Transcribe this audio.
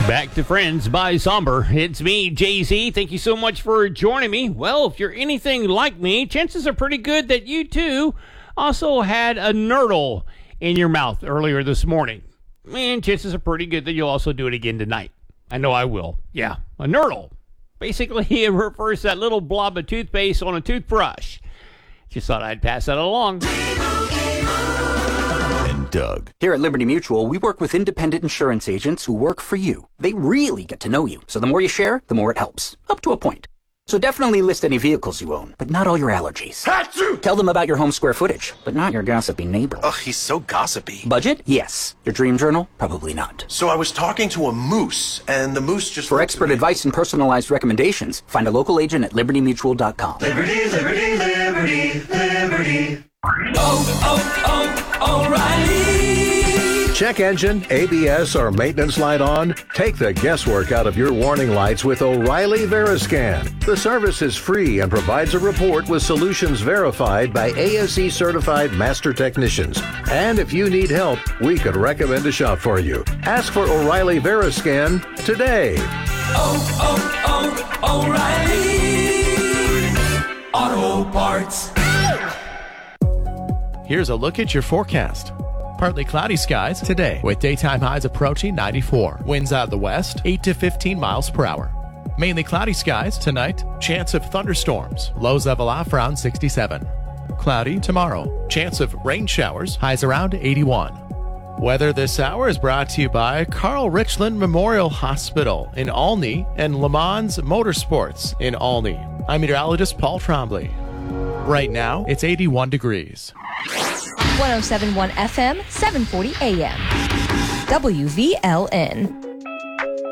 Back to Friends by Somber. It's me, Jay-Z. Thank you so much for joining me. Well, if you're anything like me, chances are pretty good that you too also had a nurdle in your mouth earlier this morning. And chances are pretty good that you'll also do it again tonight. I know I will. Yeah, a nurdle. Basically, it refers to that little blob of toothpaste on a toothbrush. Just thought I'd pass that along. Doug. Here at Liberty Mutual, we work with independent insurance agents who work for you. They really get to know you. So the more you share, the more it helps. Up to a point. So definitely list any vehicles you own, but not all your allergies. Hatsu! Tell them about your home square footage, but not your gossipy neighbor. Ugh, he's so gossipy. Budget? Yes. Your dream journal? Probably not. So I was talking to a moose, and the moose just... For expert advice and personalized recommendations, find a local agent at libertymutual.com. Liberty, liberty, liberty, liberty. O'Reilly. Check engine, ABS, or maintenance light on? Take the guesswork out of your warning lights with O'Reilly Veriscan. The service is free and provides a report with solutions verified by ASE certified master technicians. And if you need help, we could recommend a shop for you. Ask for O'Reilly Veriscan today. O'Reilly Auto Parts. Here's a look at your forecast. Partly cloudy skies today with daytime highs approaching 94. Winds out of the west 8 to 15 miles per hour. Mainly cloudy skies tonight. Chance of thunderstorms. Lows level off around 67. Cloudy tomorrow. Chance of rain showers. Highs around 81. Weather this hour is brought to you by Carl Richland Memorial Hospital in Olney and Le Mans Motorsports in Olney. I'm meteorologist Paul Trombley. Right now, it's 81 degrees. 107.1 FM, 740 AM. WVLN.